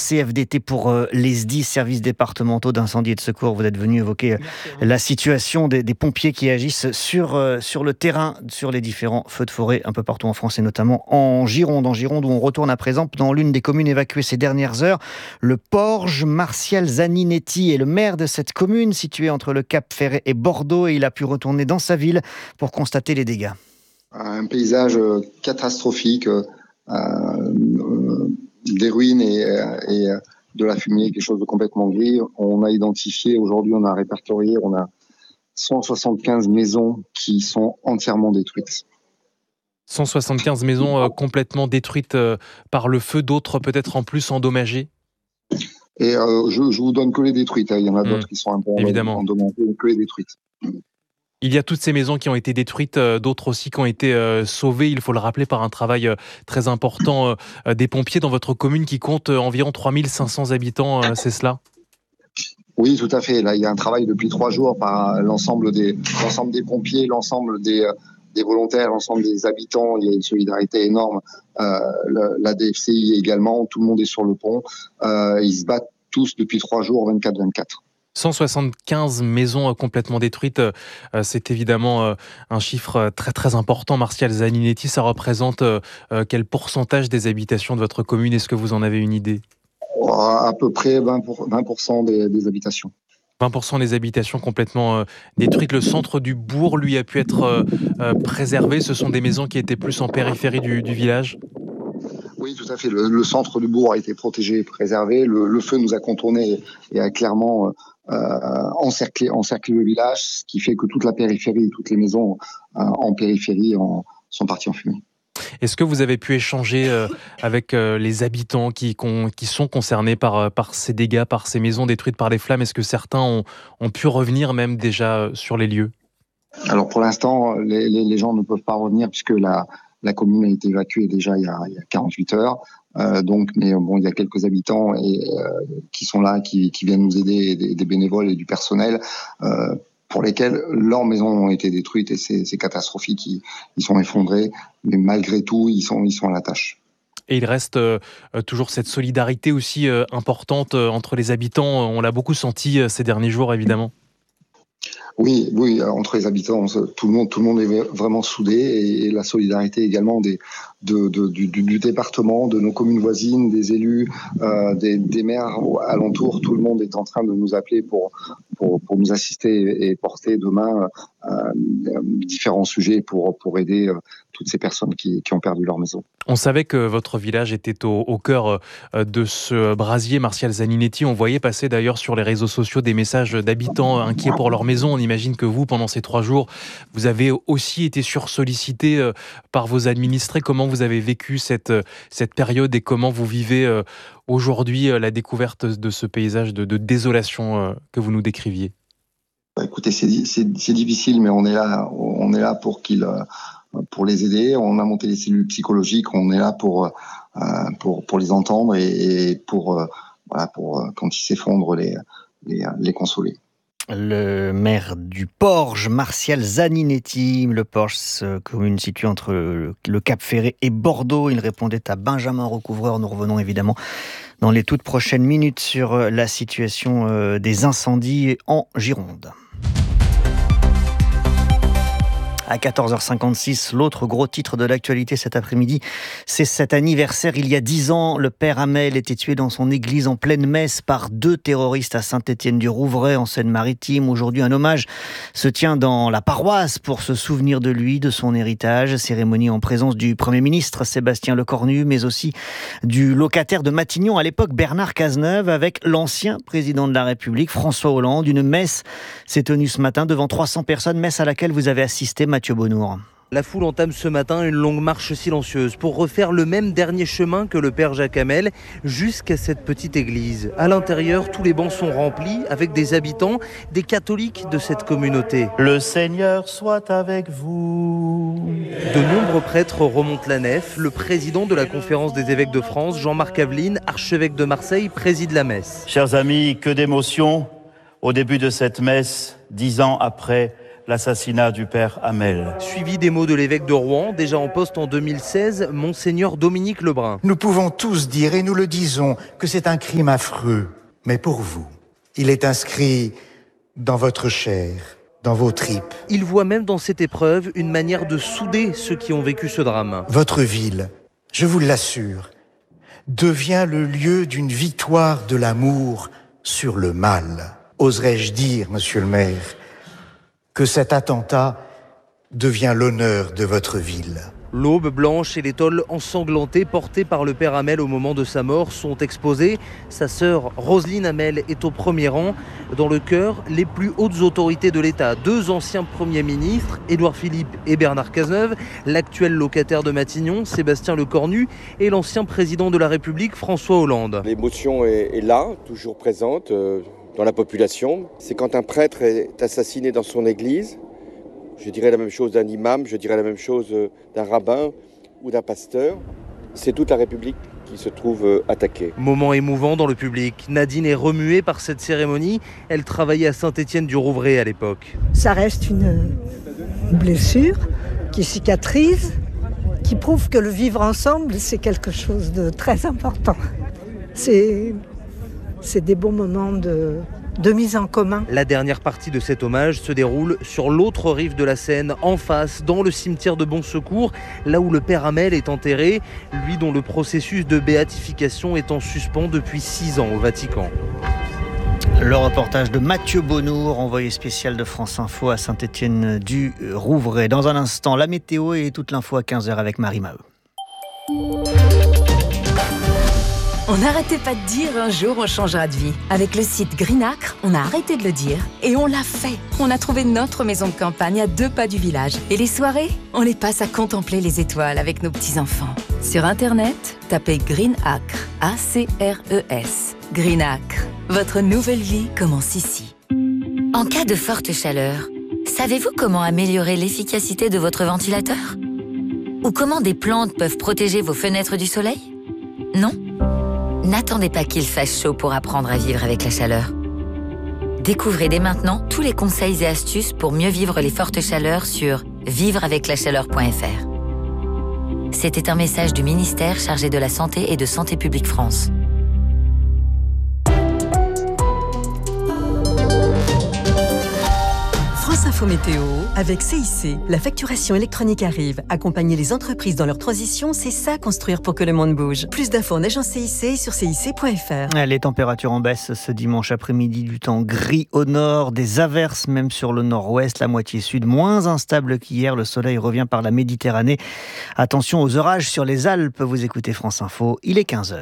CFDT pour les SDIS, services départementaux d'incendie et de secours. Vous êtes venu évoquer la situation des pompiers qui agissent sur le terrain, sur les différents feux de forêt un peu partout en France et notamment en Gironde où on retourne à présent dans l'une des communes évacuées ces dernières heures. Le Porge, Martial Zaninetti est le maire de cette commune située entre le Cap Ferret et Bordeaux et il a pu retourner dans sa ville pour constater les dégâts. Un paysage catastrophique, des ruines et de la fumée, quelque chose de complètement gris. On a identifié, aujourd'hui on a répertorié, on a 175 maisons qui sont entièrement détruites. 175 maisons complètement détruites par le feu, d'autres peut-être en plus endommagées. Et je vous donne que les détruites, il y en a d'autres qui sont un peu endommagées, que les détruites. Il y a toutes ces maisons qui ont été détruites, d'autres aussi qui ont été sauvées, il faut le rappeler, par un travail très important des pompiers dans votre commune qui compte environ 3500 habitants, c'est cela ? Oui, tout à fait. Là, il y a un travail depuis 3 jours par l'ensemble des pompiers, l'ensemble des volontaires, l'ensemble des habitants. Il y a une solidarité énorme. La DFCI également, tout le monde est sur le pont. Ils se battent tous depuis 3 jours, 24/24. 175 maisons complètement détruites, c'est évidemment un chiffre très très important. Martial Zaninetti, ça représente quel pourcentage des habitations de votre commune ? Est-ce que vous en avez une idée ? À peu près 20% des habitations. 20% des habitations complètement détruites. Le centre du bourg, lui, a pu être préservé. Ce sont des maisons qui étaient plus en périphérie du village ? Oui, tout à fait. Le centre du bourg a été protégé et préservé. Le feu nous a contournés et a clairement encerclé le village, ce qui fait que toute la périphérie, toutes les maisons en périphérie sont parties en fumée. Est-ce que vous avez pu échanger avec les habitants qui sont concernés par ces dégâts, par ces maisons détruites par les flammes ? Est-ce que certains ont pu revenir même déjà sur les lieux ? Alors pour l'instant, les gens ne peuvent pas revenir puisque la commune a été évacuée déjà il y a 48 heures. Mais il y a quelques habitants qui sont là, qui viennent nous aider, des bénévoles et du personnel, pour lesquels leurs maisons ont été détruites et c'est catastrophique. Ils sont effondrés, mais malgré tout, ils sont à la tâche. Et il reste toujours cette solidarité aussi importante entre les habitants. On l'a beaucoup senti ces derniers jours, évidemment. Oui, entre les habitants, tout le monde est vraiment soudé et la solidarité également du département, de nos communes voisines, des élus, des maires alentours. Tout le monde est en train de nous appeler pour nous assister et porter demain différents sujets pour aider toutes ces personnes qui ont perdu leur maison. On savait que votre village était au cœur de ce brasier, Martial Zaninetti. On voyait passer d'ailleurs sur les réseaux sociaux des messages d'habitants inquiets pour leur maison. On imagine que vous, pendant ces 3 jours, vous avez aussi été sursollicité par vos administrés. Comment vous avez vécu cette période et comment vous vivez aujourd'hui la découverte de ce paysage de désolation que vous nous décriviez ? Écoutez, c'est difficile, mais on est là pour les aider. On a monté les cellules psychologiques. On est là pour les entendre et pour quand ils s'effondrent les consoler. Le maire du Porge, Martial Zaninetti. Le Porge, commune située entre le Cap Ferret et Bordeaux. Il répondait à Benjamin Recouvreur. Nous revenons évidemment dans les toutes prochaines minutes sur la situation des incendies en Gironde. À 14h56, l'autre gros titre de l'actualité cet après-midi, c'est cet anniversaire. Il y a 10 ans, le père Hamel était tué dans son église en pleine messe par 2 terroristes à Saint-Étienne-du-Rouvray, en Seine-Maritime. Aujourd'hui, un hommage se tient dans la paroisse pour se souvenir de lui, de son héritage. Cérémonie en présence du Premier ministre Sébastien Lecornu, mais aussi du locataire de Matignon à l'époque, Bernard Cazeneuve, avec l'ancien président de la République, François Hollande. Une messe s'est tenue ce matin devant 300 personnes, messe à laquelle vous avez assisté, Mathieu Bonnour. La foule entame ce matin une longue marche silencieuse pour refaire le même dernier chemin que le père Jacques Hamel jusqu'à cette petite église. À l'intérieur, tous les bancs sont remplis avec des habitants, des catholiques de cette communauté. Le Seigneur soit avec vous. De nombreux prêtres remontent la nef. Le président de la Conférence des évêques de France, Jean-Marc Aveline, archevêque de Marseille, préside la messe. Chers amis, que d'émotions au début de cette messe, 10 ans après l'assassinat du père Hamel. Suivi des mots de l'évêque de Rouen, déjà en poste en 2016, Monseigneur Dominique Lebrun. Nous pouvons tous dire, et nous le disons, que c'est un crime affreux. Mais pour vous, il est inscrit dans votre chair, dans vos tripes. Il voit même dans cette épreuve une manière de souder ceux qui ont vécu ce drame. Votre ville, je vous l'assure, devient le lieu d'une victoire de l'amour sur le mal. Oserais-je dire, monsieur le maire, que cet attentat devient l'honneur de votre ville. L'aube blanche et les tôles ensanglantées portées par le père Hamel au moment de sa mort sont exposées. Sa sœur Roselyne Hamel est au premier rang. Dans le chœur, les plus hautes autorités de l'État, 2 anciens premiers ministres, Édouard Philippe et Bernard Cazeneuve, l'actuel locataire de Matignon, Sébastien Lecornu, et l'ancien président de la République, François Hollande. L'émotion est là, toujours présente dans la population. C'est quand un prêtre est assassiné dans son église. Je dirais la même chose d'un imam, je dirais la même chose d'un rabbin ou d'un pasteur. C'est toute la République qui se trouve attaquée. Moment émouvant dans le public. Nadine est remuée par cette cérémonie. Elle travaillait à Saint-Étienne-du-Rouvray à l'époque. Ça reste une blessure qui cicatrise, qui prouve que le vivre ensemble, c'est quelque chose de très important. C'est des bons moments de mise en commun. La dernière partie de cet hommage se déroule sur l'autre rive de la Seine, en face, dans le cimetière de Bon Secours, là où le père Hamel est enterré, lui dont le processus de béatification est en suspens depuis 6 ans au Vatican. Le reportage de Mathieu Bonnour, envoyé spécial de France Info à Saint-Étienne-du-Rouvray. Dans un instant, la météo et toute l'info à 15h avec Marie Maheu. On n'arrêtait pas de dire un jour on changera de vie. Avec le site Greenacre, on a arrêté de le dire et on l'a fait. On a trouvé notre maison de campagne à 2 pas du village. Et les soirées, on les passe à contempler les étoiles avec nos petits-enfants. Sur Internet, tapez Greenacre, A-C-R-E-S. Greenacre, votre nouvelle vie commence ici. En cas de forte chaleur, savez-vous comment améliorer l'efficacité de votre ventilateur ? Ou comment des plantes peuvent protéger vos fenêtres du soleil ? Non ? N'attendez pas qu'il fasse chaud pour apprendre à vivre avec la chaleur. Découvrez dès maintenant tous les conseils et astuces pour mieux vivre les fortes chaleurs sur vivreaveclachaleur.fr. C'était un message du ministère chargé de la Santé et de Santé publique France. France Info Météo, avec CIC, la facturation électronique arrive. Accompagner les entreprises dans leur transition, c'est ça construire pour que le monde bouge. Plus d'infos en agence CIC et sur cic.fr. Les températures en baisse ce dimanche après-midi, du temps gris au nord, des averses même sur le nord-ouest, la moitié sud moins instable qu'hier. Le soleil revient par la Méditerranée. Attention aux orages sur les Alpes. Vous écoutez France Info, il est 15h.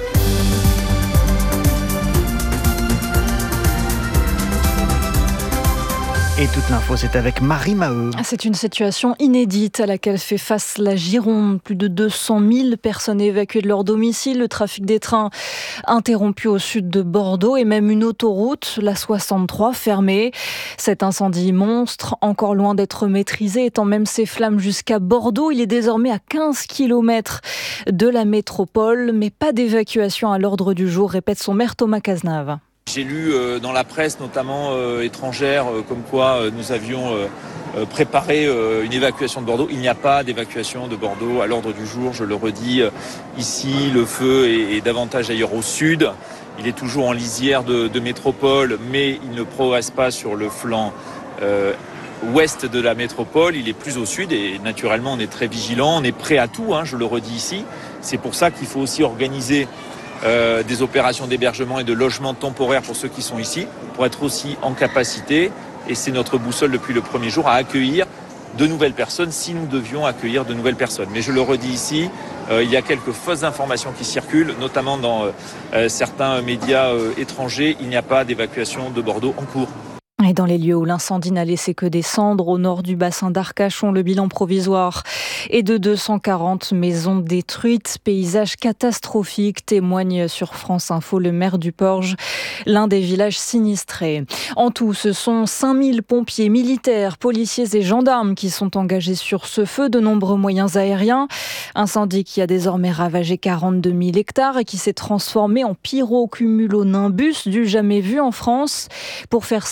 Et toute l'info, c'est avec Marie Maheu. C'est une situation inédite à laquelle fait face la Gironde. Plus de 200 000 personnes évacuées de leur domicile, le trafic des trains interrompu au sud de Bordeaux et même une autoroute, la 63, fermée. Cet incendie monstre, encore loin d'être maîtrisé, étend même ses flammes jusqu'à Bordeaux. Il est désormais à 15 km de la métropole, mais pas d'évacuation à l'ordre du jour, répète son maire Thomas Cazenave. J'ai lu dans la presse, notamment étrangère, comme quoi nous avions préparé une évacuation de Bordeaux. Il n'y a pas d'évacuation de Bordeaux à l'ordre du jour, je le redis. Ici, le feu est davantage ailleurs au sud. Il est toujours en lisière de métropole, mais il ne progresse pas sur le flanc ouest de la métropole. Il est plus au sud et naturellement, on est très vigilant. On est prêt à tout, je le redis ici. C'est pour ça qu'il faut aussi organiser des opérations d'hébergement et de logement temporaire pour ceux qui sont ici, pour être aussi en capacité, et c'est notre boussole depuis le premier jour, à accueillir de nouvelles personnes si nous devions accueillir de nouvelles personnes. Mais je le redis ici, il y a quelques fausses informations qui circulent, notamment dans certains médias étrangers. Il n'y a pas d'évacuation de Bordeaux en cours. Et dans les lieux où l'incendie n'a laissé que des cendres, au nord du bassin d'Arcachon, le bilan provisoire est de 240 maisons détruites. Paysage catastrophique, témoigne sur France Info le maire du Porge, l'un des villages sinistrés. En tout, ce sont 5000 pompiers, militaires, policiers et gendarmes qui sont engagés sur ce feu, de nombreux moyens aériens. Incendie qui a désormais ravagé 42 000 hectares et qui s'est transformé en pyrocumulonimbus du jamais vu en France. Pour faire simple, c'est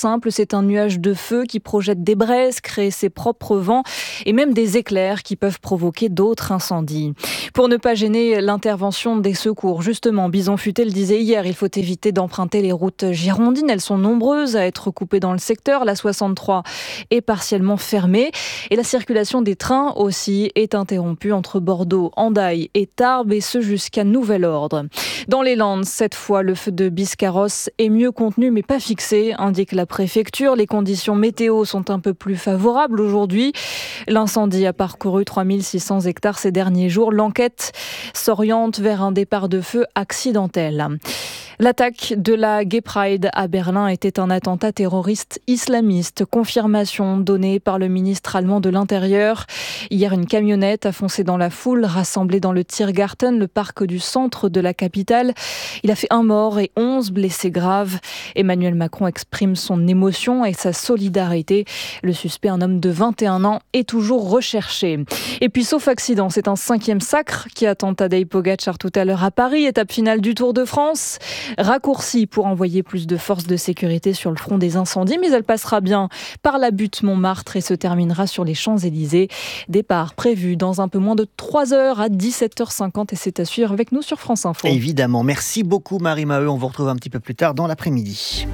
c'est un nuage de feu qui projette des braises, crée ses propres vents et même des éclairs qui peuvent provoquer d'autres incendies. Pour ne pas gêner l'intervention des secours, justement, Bison Futé le disait hier, il faut éviter d'emprunter les routes girondines. Elles sont nombreuses à être coupées dans le secteur. La 63 est partiellement fermée et la circulation des trains aussi est interrompue entre Bordeaux, Hendaye et Tarbes, et ce jusqu'à nouvel ordre. Dans les Landes, cette fois, le feu de Biscarrosse est mieux contenu mais pas fixé, indique la préfecture. Les conditions météo sont un peu plus favorables aujourd'hui. L'incendie a parcouru 3600 hectares ces derniers jours. L'enquête s'oriente vers un départ de feu accidentel. L'attaque de la Gay Pride à Berlin était un attentat terroriste islamiste. Confirmation donnée par le ministre allemand de l'Intérieur. Hier, une camionnette a foncé dans la foule rassemblée dans le Tiergarten, le parc du centre de la capitale. Il a fait 1 mort et 11 blessés graves. Emmanuel Macron exprime son émotion et sa solidarité. Le suspect, un homme de 21 ans, est toujours recherché. Et puis, sauf accident, c'est un 5e sacre qui attend Tadej Pogačar tout à l'heure à Paris. Étape finale du Tour de France. Raccourci pour envoyer plus de forces de sécurité sur le front des incendies, mais elle passera bien par la butte Montmartre et se terminera sur les Champs-Élysées. Départ prévu dans un peu moins de 3 heures à 17h50 et c'est à suivre avec nous sur France Info. Évidemment, merci beaucoup Marie Maheu, on vous retrouve un petit peu plus tard dans l'après-midi.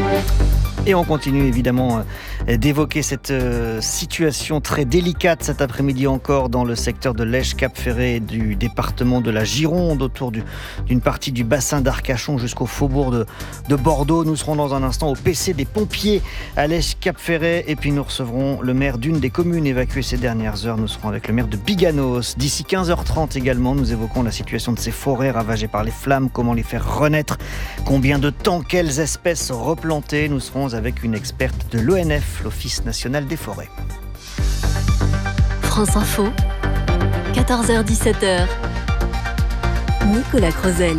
Et on continue évidemment d'évoquer cette situation très délicate cet après-midi encore dans le secteur de Lège-Cap-Ferré du département de la Gironde, autour d'une partie du bassin d'Arcachon jusqu'au faubourg de Bordeaux. Nous serons dans un instant au PC des pompiers à Lège-Cap-Ferré et puis nous recevrons le maire d'une des communes évacuées ces dernières heures. Nous serons avec le maire de Biganos. D'ici 15h30 également, nous évoquons la situation de ces forêts ravagées par les flammes, comment les faire renaître, combien de temps, quelles espèces replanter. Nous serons avec une experte de l'ONF, l'Office national des forêts. France Info, 14h-17h, Nicolas Crozel.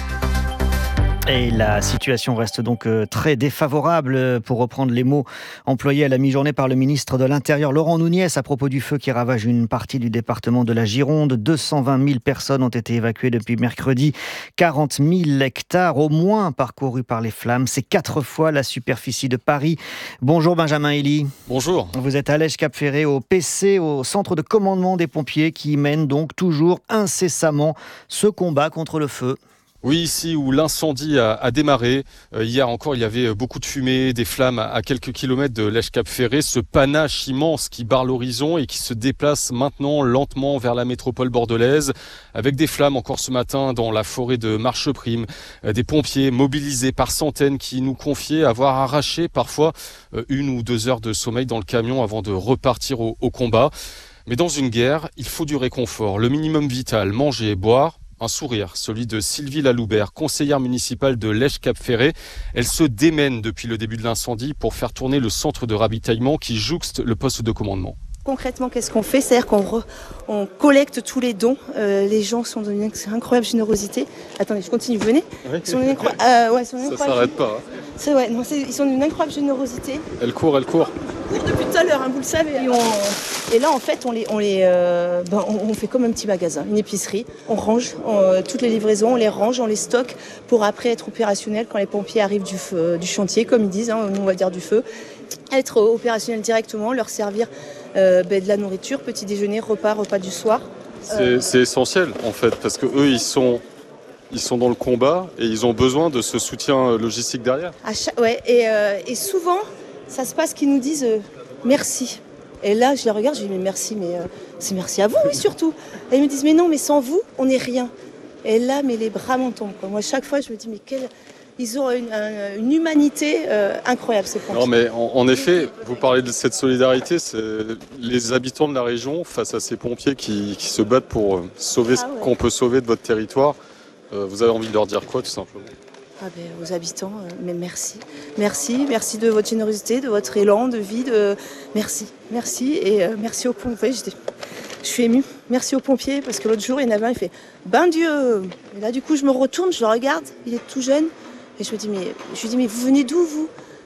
Et la situation reste donc très défavorable, pour reprendre les mots employés à la mi-journée par le ministre de l'Intérieur, Laurent Nunez, à propos du feu qui ravage une partie du département de la Gironde. 220 000 personnes ont été évacuées depuis mercredi. 40 000 hectares au moins parcourus par les flammes. C'est 4 fois la superficie de Paris. Bonjour Benjamin Elie. Bonjour. Vous êtes à Lège-Cap-Ferré, au PC, au centre de commandement des pompiers qui mène donc toujours incessamment ce combat contre le feu. Oui, ici où l'incendie a démarré, hier encore il y avait beaucoup de fumée, des flammes à quelques kilomètres de Lège-Cap-Ferré, ce panache immense qui barre l'horizon et qui se déplace maintenant lentement vers la métropole bordelaise, avec des flammes encore ce matin dans la forêt de Marcheprime, des pompiers mobilisés par centaines qui nous confiaient avoir arraché parfois 1 ou 2 heures de sommeil dans le camion avant de repartir au combat. Mais dans une guerre, il faut du réconfort, le minimum vital, manger et boire. Un sourire, celui de Sylvie Laloubert, conseillère municipale de Lège-Cap-Ferré. Elle se démène depuis le début de l'incendie pour faire tourner le centre de ravitaillement qui jouxte le poste de commandement. Concrètement, qu'est-ce qu'on fait? C'est-à-dire qu'on collecte tous les dons. Les gens sont d'une incroyable générosité. Attendez, je continue, venez. Oui. Ils sont Ça s'arrête pas. Hein. Ils sont d'une incroyable générosité. Elle court. Ils courent depuis tout à l'heure, vous le savez. Et là, en fait, on fait comme un petit magasin, une épicerie. On range toutes les livraisons, on les range, on les stocke pour après être opérationnel quand les pompiers arrivent du chantier, comme ils disent, nous on va dire du feu. Être opérationnel directement, leur servir de la nourriture, petit déjeuner, repas du soir. C'est essentiel en fait, parce que eux ils sont dans le combat et ils ont besoin de ce soutien logistique derrière. Et souvent, ça se passe qu'ils nous disent merci. Et là, je les regarde, je dis mais merci, c'est merci à vous, oui, surtout. Et ils me disent mais non, mais sans vous, on n'est rien. Et là, mais les bras m'en tombent. Moi, chaque fois, je me dis mais ils ont une humanité incroyable, ces pompiers. Non, mais en effet, vous parlez de cette solidarité, c'est les habitants de la région face à ces pompiers qui se battent pour sauver ce qu'on peut sauver de votre territoire. Vous avez envie de leur dire quoi, tout simplement? Aux habitants, mais merci. Merci de votre générosité, de votre élan de vie. Merci. Et merci aux pompiers. Je suis émue. Merci aux pompiers, parce que l'autre jour, il y en avait un, il fait « Ben Dieu !» Et là, du coup, je me retourne, je le regarde, il est tout jeune. Et je lui dis, mais vous venez d'où, vous?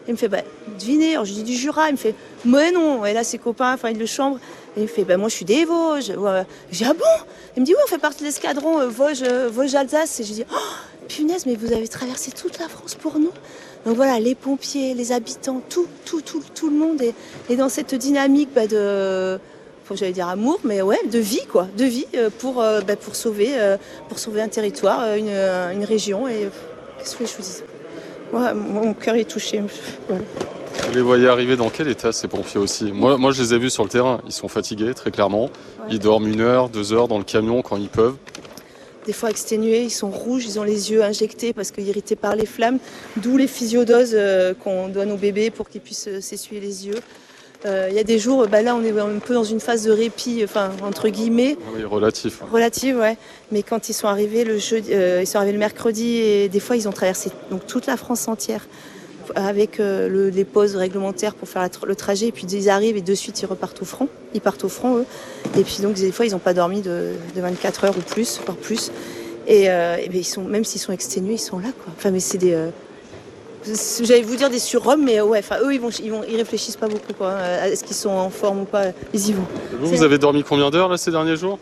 Il me fait, devinez. Alors je dis du Jura. Il me fait, mais non. Et là, ses copains, ils le chambrent. Et il me fait, moi, je suis des Vosges. J'ai dit, ah bon? Il me dit, oui, on fait partie de l'escadron Vosges-Alsace. Et je dis, oh, punaise, mais vous avez traversé toute la France pour nous. Donc voilà, les pompiers, les habitants, tout le monde est dans cette dynamique j'allais dire amour, mais ouais, de vie, quoi. De vie pour sauver un territoire, une région. Et qu'est-ce que je vous dis? Ouais, mon cœur est touché. Voilà. Vous les voyez arriver dans quel état, ces pompiers aussi? Moi, je les ai vus sur le terrain. Ils sont fatigués, très clairement. Ouais. Ils dorment 1 heure, 2 heures dans le camion quand ils peuvent. Des fois exténués, ils sont rouges, ils ont les yeux injectés parce qu'irrités par les flammes. D'où les physiodoses qu'on donne aux bébés pour qu'ils puissent s'essuyer les yeux. Il y a des jours, là on est un peu dans une phase de répit, entre guillemets. Oui, relatif. Relative, ouais. Mais quand ils sont arrivés le mercredi, et des fois ils ont traversé toute la France entière avec les pauses réglementaires pour faire le trajet. Et puis ils arrivent et de suite ils repartent au front. Ils partent au front, eux. Et puis donc des fois ils n'ont pas dormi de 24 heures ou plus, voire plus. Et ils sont, même s'ils sont exténués, ils sont là, quoi. Enfin, mais c'est des... j'allais vous dire des surhommes, mais ouais, eux ils réfléchissent pas beaucoup, quoi. Est-ce qu'ils sont en forme ou pas? Ils y vont. Vous avez dormi combien d'heures là ces derniers jours?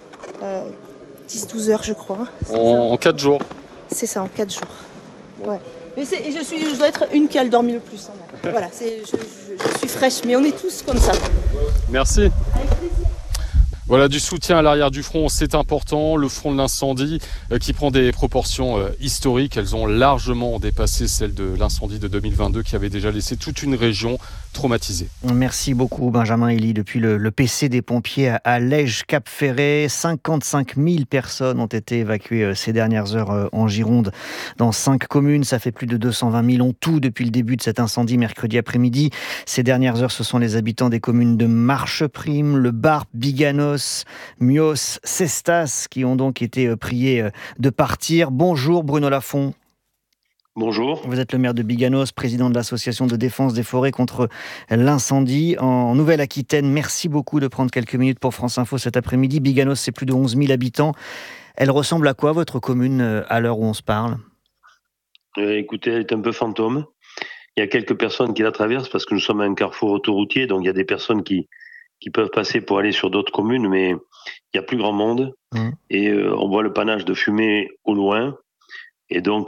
10-12 heures, je crois. En 4 jours. C'est ça, en 4 jours. Ouais. Mais je dois être une qui a dormi le plus. Hein. Voilà, je suis fraîche, mais on est tous comme ça. Merci. Avec plaisir. Voilà, du soutien à l'arrière du front, c'est important. Le front de l'incendie qui prend des proportions historiques. Elles ont largement dépassé celles de l'incendie de 2022 qui avait déjà laissé toute une région traumatisée. Merci beaucoup Benjamin Elie. Depuis le PC des pompiers à Lège-Cap-Ferré, 55 000 personnes ont été évacuées ces dernières heures en Gironde. Dans 5 communes, ça fait plus de 220 000 en tout depuis le début de cet incendie mercredi après-midi. Ces dernières heures, ce sont les habitants des communes de Marcheprime, Le Barp, Biganos, Mios, Cestas qui ont donc été priés de partir. Bonjour Bruno Lafont. Bonjour. Vous êtes le maire de Biganos, président de l'association de défense des forêts contre l'incendie en Nouvelle-Aquitaine. Merci beaucoup de prendre quelques minutes pour France Info cet après-midi. Biganos, c'est plus de 11 000 habitants. Elle ressemble à quoi votre commune à l'heure où on se parle? Écoutez, elle est un peu fantôme. Il y a quelques personnes qui la traversent parce que nous sommes à un carrefour autoroutier, donc il y a des personnes qui peuvent passer pour aller sur d'autres communes, mais il y a plus grand monde et on voit le panache de fumée au loin. Et donc,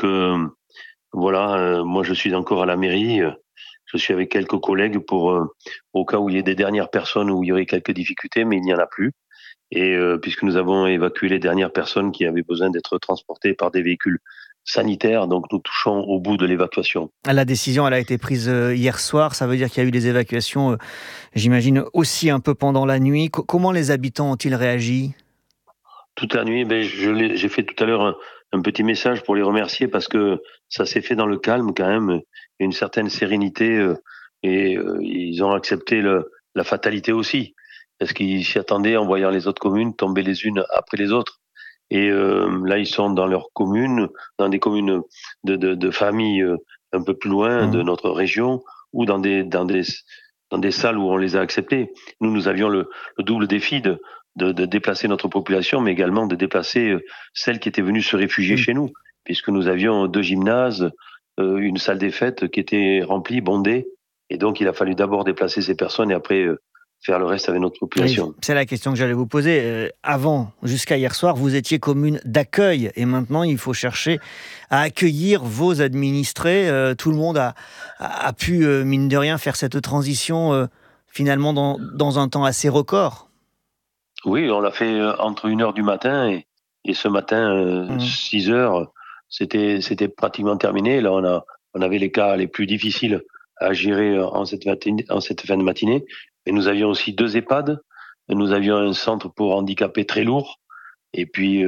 moi je suis encore à la mairie, je suis avec quelques collègues pour, au cas où il y ait des dernières personnes où il y aurait quelques difficultés, mais il n'y en a plus. Et puisque nous avons évacué les dernières personnes qui avaient besoin d'être transportées par des véhicules sanitaires, donc nous touchons au bout de l'évacuation. La décision, elle a été prise hier soir, ça veut dire qu'il y a eu des évacuations, j'imagine, aussi un peu pendant la nuit. Comment les habitants ont-ils réagi? Toute la nuit, j'ai fait tout à l'heure un petit message pour les remercier parce que ça s'est fait dans le calme quand même, une certaine sérénité et ils ont accepté la fatalité aussi, parce qu'ils s'y attendaient en voyant les autres communes tomber les unes après les autres. Et là, ils sont dans leur commune, dans des communes de familles un peu plus loin de notre région, ou dans des salles où on les a acceptés. Nous avions le double défi de déplacer notre population, mais également de déplacer celles qui étaient venues se réfugier chez nous, puisque nous avions 2 gymnases, une salle des fêtes qui était remplie, bondée, et donc il a fallu d'abord déplacer ces personnes et après faire le reste avec notre population. Oui, c'est la question que j'allais vous poser. Avant, jusqu'à hier soir, vous étiez commune d'accueil et maintenant il faut chercher à accueillir vos administrés. Tout le monde a pu, mine de rien, faire cette transition finalement dans un temps assez record. Oui, on l'a fait entre 1h du matin et ce matin, 6h, c'était pratiquement terminé. Là, on avait les cas les plus difficiles à gérer en cette fin de matinée. Et nous avions aussi 2 EHPAD, nous avions un centre pour handicapés très lourd, et puis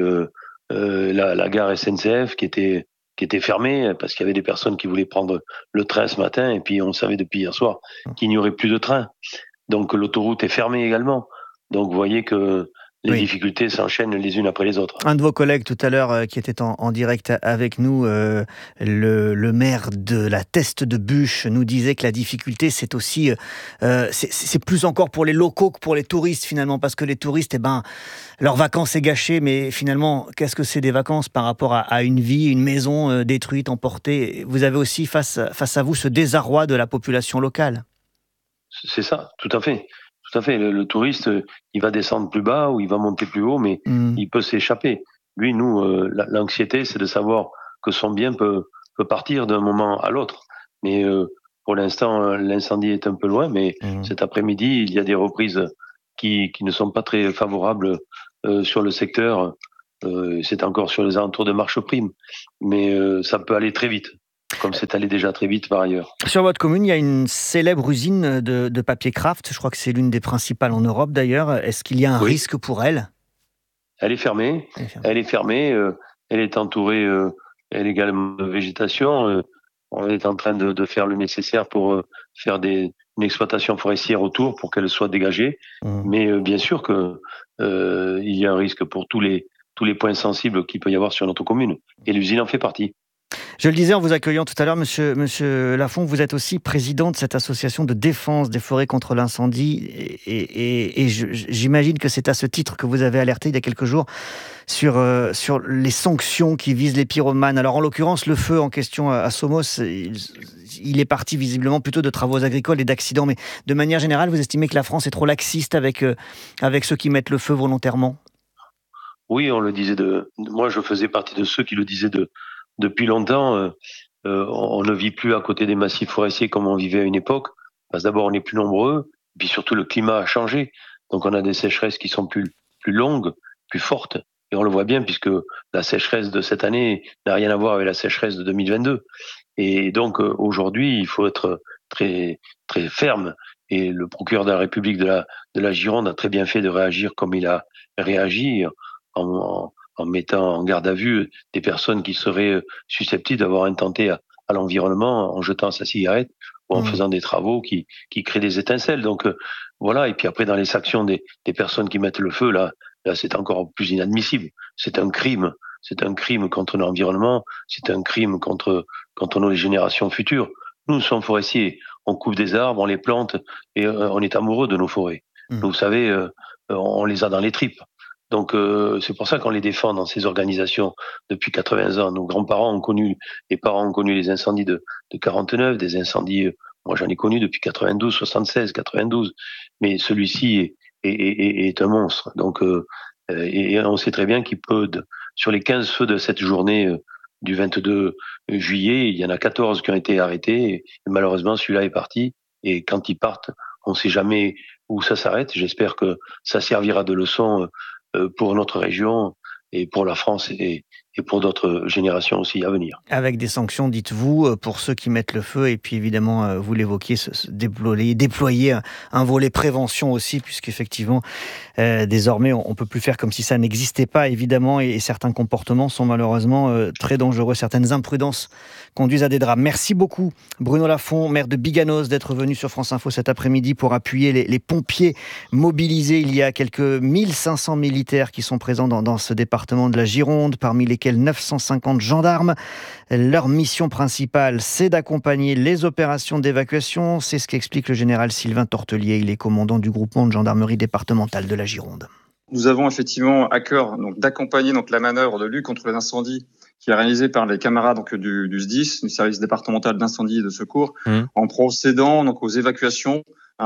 la gare SNCF qui était fermée parce qu'il y avait des personnes qui voulaient prendre le train ce matin, et puis on savait depuis hier soir qu'il n'y aurait plus de train. Donc l'autoroute est fermée également. Donc vous voyez que les difficultés s'enchaînent les unes après les autres. Un de vos collègues tout à l'heure qui était en direct avec nous, le maire de la Teste de Buch, nous disait que la difficulté c'est aussi, c'est plus encore pour les locaux que pour les touristes finalement, parce que les touristes, leurs vacances est gâchées, mais finalement, qu'est-ce que c'est des vacances par rapport à une vie, une maison détruite, emportée? Vous avez aussi face à vous ce désarroi de la population locale. C'est ça, tout à fait. Tout à fait. Le touriste, il va descendre plus bas ou il va monter plus haut, mais il peut s'échapper. Lui, nous, l'anxiété, c'est de savoir que son bien peut partir d'un moment à l'autre. Mais pour l'instant, l'incendie est un peu loin, mais cet après-midi, il y a des reprises qui ne sont pas très favorables sur le secteur. C'est encore sur les alentours de Marcheprime, mais ça peut aller très vite, comme c'est allé déjà très vite par ailleurs. Sur votre commune, il y a une célèbre usine de papier craft. Je crois que c'est l'une des principales en Europe d'ailleurs. Est-ce qu'il y a un risque pour elle ? Elle est fermée. Elle est entourée elle est également de végétation. On est en train de faire le nécessaire pour faire une exploitation forestière autour pour qu'elle soit dégagée. Mais bien sûr que il y a un risque pour tous les points sensibles qu'il peut y avoir sur notre commune. Et l'usine en fait partie. Je le disais en vous accueillant tout à l'heure, monsieur Lafont, vous êtes aussi président de cette association de défense des forêts contre l'incendie. Et j'imagine que c'est à ce titre que vous avez alerté il y a quelques jours sur les sanctions qui visent les pyromanes. Alors en l'occurrence, le feu en question à Somos, il est parti visiblement plutôt de travaux agricoles et d'accidents. Mais de manière générale, vous estimez que la France est trop laxiste avec ceux qui mettent le feu volontairement ? Oui, on le disait. Moi, je faisais partie de ceux qui le disaient depuis longtemps. On ne vit plus à côté des massifs forestiers comme on vivait à une époque. Parce que d'abord, on est plus nombreux, puis surtout le climat a changé. Donc on a des sécheresses qui sont plus longues, plus fortes. Et on le voit bien puisque la sécheresse de cette année n'a rien à voir avec la sécheresse de 2022. Et donc aujourd'hui, il faut être très très ferme. Et le procureur de la République de la Gironde a très bien fait de réagir comme il a réagi en mettant en garde à vue des personnes qui seraient susceptibles d'avoir intenté à l'environnement en jetant sa cigarette ou en faisant des travaux qui créent des étincelles. Donc voilà. Et puis après, dans les sanctions des personnes qui mettent le feu, là c'est encore plus inadmissible. C'est un crime. C'est un crime contre l'environnement. C'est un crime contre nos générations futures. Nous sommes forestiers. On coupe des arbres, on les plante et on est amoureux de nos forêts. Vous savez, on les a dans les tripes. Donc c'est pour ça qu'on les défend dans ces organisations depuis 80 ans. Nos grands-parents ont connu, les parents ont connu les incendies de 49, des incendies, moi j'en ai connu depuis 92, 76, 92, mais celui-ci est un monstre. Donc et on sait très bien qu'il peut, sur les 15 feux de cette journée du 22 juillet, il y en a 14 qui ont été arrêtés et malheureusement celui-là est parti. Et quand ils partent, on ne sait jamais où ça s'arrête. J'espère que ça servira de leçon pour notre région et pour la France et pour d'autres générations aussi à venir. Avec des sanctions, dites-vous, pour ceux qui mettent le feu, et puis évidemment, vous l'évoquiez, déployer un volet prévention aussi, puisqu'effectivement, désormais, on ne peut plus faire comme si ça n'existait pas, évidemment, et certains comportements sont malheureusement très dangereux. Certaines imprudences conduisent à des drames. Merci beaucoup, Bruno Lafont, maire de Biganos, d'être venu sur France Info cet après-midi pour appuyer les pompiers mobilisés. Il y a quelques 1500 militaires qui sont présents dans ce département de la Gironde, parmi lesquels 950 gendarmes. Leur mission principale, c'est d'accompagner les opérations d'évacuation. C'est ce qu'explique le général Sylvain Tortelier. Il est commandant du groupement de gendarmerie départementale de la Gironde. Nous avons effectivement à cœur d'accompagner la manœuvre de lutte contre les incendies qui est réalisée par les camarades du SDIS, du service départemental d'incendie et de secours, en procédant aux évacuations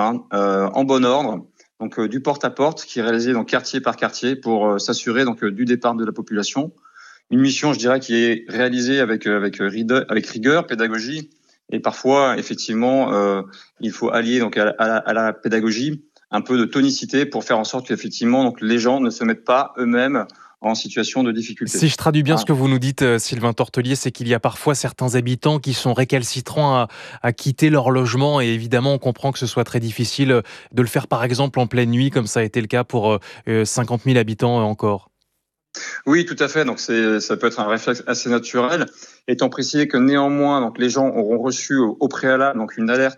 en bon ordre. Donc du porte-à-porte qui est réalisé quartier par quartier pour s'assurer du départ de la population. Une mission, je dirais, qui est réalisée avec rigueur, pédagogie, et parfois, effectivement, il faut allier à la pédagogie un peu de tonicité pour faire en sorte qu'effectivement, les gens ne se mettent pas eux-mêmes en situation de difficulté. Si je traduis bien ce que vous nous dites, Sylvain Tortelier, c'est qu'il y a parfois certains habitants qui sont récalcitrants à quitter leur logement, et évidemment, on comprend que ce soit très difficile de le faire, par exemple, en pleine nuit, comme ça a été le cas pour 50 000 habitants encore. Oui, tout à fait. Donc ça peut être un réflexe assez naturel, étant précisé que néanmoins, les gens auront reçu au préalable une alerte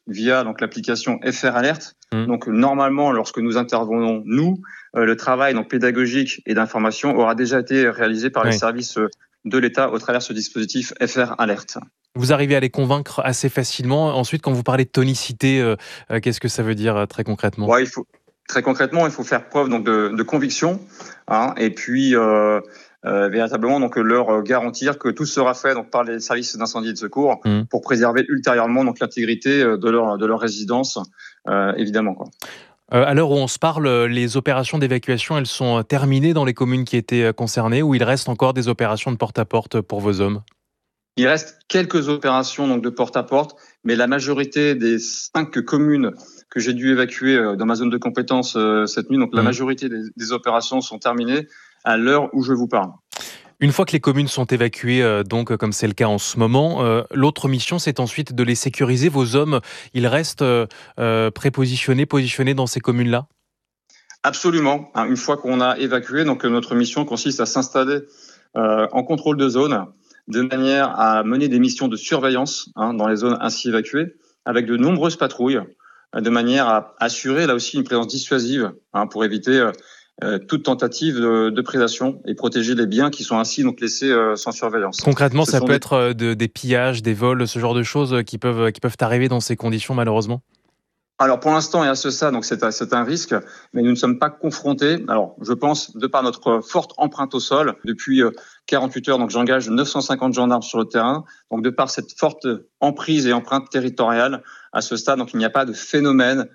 via donc l'application FR Alert. Donc normalement, lorsque nous intervenons, le travail donc pédagogique et d'information aura déjà été réalisé par les services de l'État au travers de ce dispositif FR Alert. Vous arrivez à les convaincre assez facilement. Ensuite, quand vous parlez de tonicité, qu'est-ce que ça veut dire très concrètement ? Très concrètement, il faut faire preuve donc de conviction, et puis véritablement donc leur garantir que tout sera fait donc par les services d'incendie et de secours pour préserver ultérieurement donc l'intégrité de leur résidence, évidemment, quoi. À l'heure où on se parle, les opérations d'évacuation, elles sont terminées dans les communes qui étaient concernées, ou il reste encore des opérations de porte-à-porte pour vos hommes ? Il reste quelques opérations donc de porte-à-porte, mais la majorité des 5 communes que j'ai dû évacuer dans ma zone de compétence cette nuit, donc la majorité des opérations sont terminées à l'heure où je vous parle. Une fois que les communes sont évacuées, donc comme c'est le cas en ce moment, l'autre mission, c'est ensuite de les sécuriser. Vos hommes, ils restent positionnés dans ces communes-là ? Absolument. Une fois qu'on a évacué, donc notre mission consiste à s'installer en contrôle de zone, de manière à mener des missions de surveillance dans les zones ainsi évacuées, avec de nombreuses patrouilles, de manière à assurer là aussi une présence dissuasive pour éviter toute tentative de prédation et protéger les biens qui sont ainsi donc laissés sans surveillance. Concrètement, ça peut être des pillages, des vols, ce genre de choses qui peuvent arriver dans ces conditions malheureusement ? Alors pour l'instant et à ce stade, donc c'est un risque, mais nous ne sommes pas confrontés. Alors je pense, de par notre forte empreinte au sol, depuis 48 heures, donc j'engage 950 gendarmes sur le terrain. Donc de par cette forte emprise et empreinte territoriale, à ce stade, donc il n'y a pas de phénomène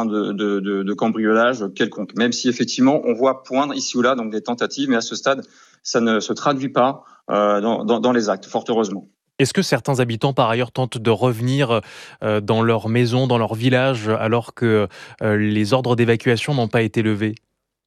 de cambriolage quelconque. Même si effectivement on voit poindre ici ou là donc des tentatives, mais à ce stade, ça ne se traduit pas dans les actes, fort heureusement. Est-ce que certains habitants, par ailleurs, tentent de revenir dans leur maison, dans leur village, alors que les ordres d'évacuation n'ont pas été levés ?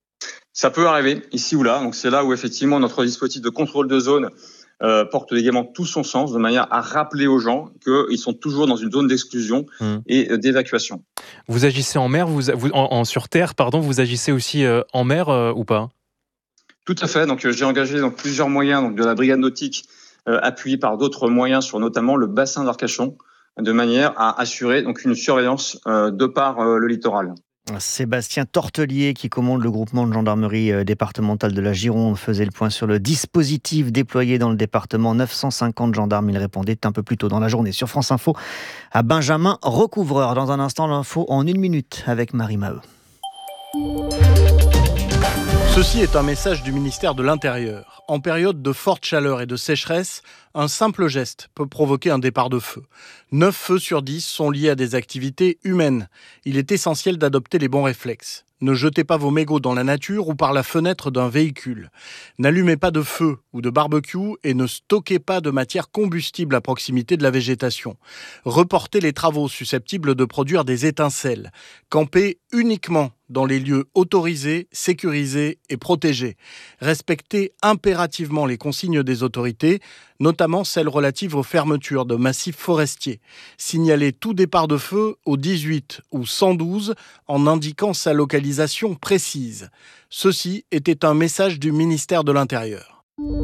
Ça peut arriver, ici ou là. Donc c'est là où, effectivement, notre dispositif de contrôle de zone porte également tout son sens, de manière à rappeler aux gens qu'ils sont toujours dans une zone d'exclusion et d'évacuation. Vous agissez en mer, sur terre, vous agissez aussi en mer ou pas ? Tout à fait. Donc j'ai engagé plusieurs moyens de la brigade nautique, appuyé par d'autres moyens sur notamment le bassin d'Arcachon, de manière à assurer donc une surveillance de par le littoral. Sébastien Tortelier, qui commande le groupement de gendarmerie départementale de la Gironde, faisait le point sur le dispositif déployé dans le département. 950 gendarmes, il répondait un peu plus tôt dans la journée sur France Info à Benjamin Recouvreur. Dans un instant, l'info en 1 minute avec Marie Maheu. Ceci est un message du ministère de l'Intérieur. En période de forte chaleur et de sécheresse, un simple geste peut provoquer un départ de feu. 9 feux sur 10 sont liés à des activités humaines. Il est essentiel d'adopter les bons réflexes. Ne jetez pas vos mégots dans la nature ou par la fenêtre d'un véhicule. N'allumez pas de feu ou de barbecue et ne stockez pas de matière combustible à proximité de la végétation. Reportez les travaux susceptibles de produire des étincelles. Campez uniquement dans les lieux autorisés, sécurisés et protégés. Respectez impérativement les consignes des autorités, notamment celles relatives aux fermetures de massifs forestiers. Signalez tout départ de feu au 18 ou 112 en indiquant sa localisation précise. Ceci était un message du ministère de l'Intérieur.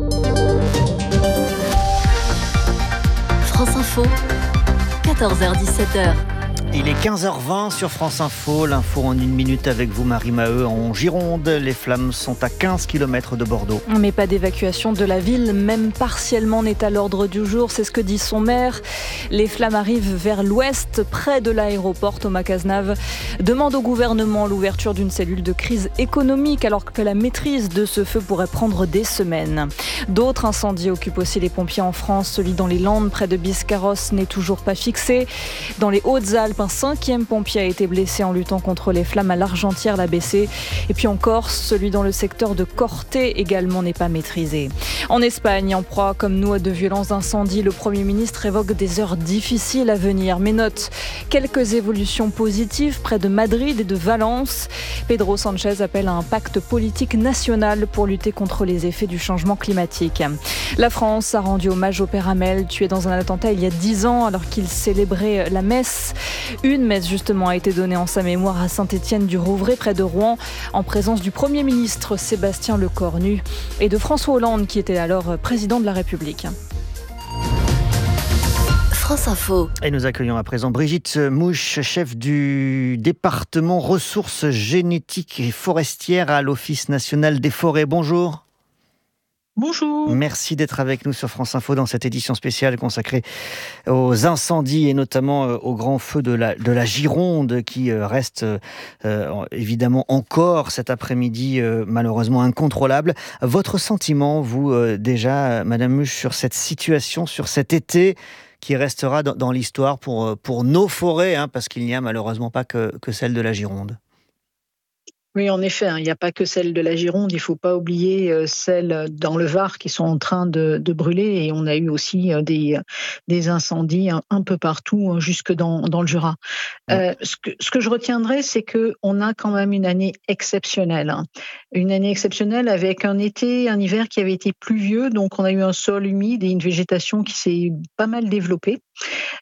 France Info, 14h-17h. Il est 15h20 sur France Info, l'info en 1 minute avec vous Marie Maheu. En Gironde, les flammes sont à 15 km de Bordeaux. Mais pas d'évacuation de la ville, même partiellement n'est à l'ordre du jour, c'est ce que dit son maire. Les flammes arrivent vers l'ouest, près de l'aéroport. Thomas Cazenave demande au gouvernement l'ouverture d'une cellule de crise économique alors que la maîtrise de ce feu pourrait prendre des semaines. D'autres incendies occupent aussi les pompiers en France. Celui dans les Landes, près de Biscarrosse, n'est toujours pas fixé. Dans les Hautes-Alpes, un 5e pompier a été blessé en luttant contre les flammes à l'Argentière-la-Bessée. Et puis en Corse, celui dans le secteur de Corté également n'est pas maîtrisé. En Espagne, en proie comme nous à de violents incendies, le Premier ministre évoque des heures difficiles à venir, mais note quelques évolutions positives près de Madrid et de Valence. Pedro Sánchez appelle à un pacte politique national pour lutter contre les effets du changement climatique. La France a rendu hommage au père Hamel, tué dans un attentat il y a 10 ans alors qu'il célébrait la messe. Une messe justement a été donnée en sa mémoire à Saint-Étienne-du-Rouvray près de Rouen en présence du Premier ministre Sébastien Lecornu et de François Hollande qui était alors président de la République. France Info. Et nous accueillons à présent Brigitte Mouche, chef du département ressources génétiques et forestières à l'Office national des forêts. Bonjour. Bonjour. Merci d'être avec nous sur France Info dans cette édition spéciale consacrée aux incendies et notamment aux grands feux de la Gironde qui restent évidemment encore cet après-midi malheureusement incontrôlable. Votre sentiment, vous déjà, Madame Muche, sur cette situation, sur cet été qui restera dans l'histoire pour nos forêts, parce qu'il n'y a malheureusement pas que celle de la Gironde. Oui, en effet, il n'y a pas que celle de la Gironde. Il ne faut pas oublier celles dans le Var qui sont en train de brûler. Et on a eu aussi des incendies un peu partout, jusque dans le Jura. Ce que je retiendrai, c'est qu'on a quand même une année exceptionnelle. Une année exceptionnelle avec un hiver qui avait été pluvieux. Donc, on a eu un sol humide et une végétation qui s'est pas mal développée.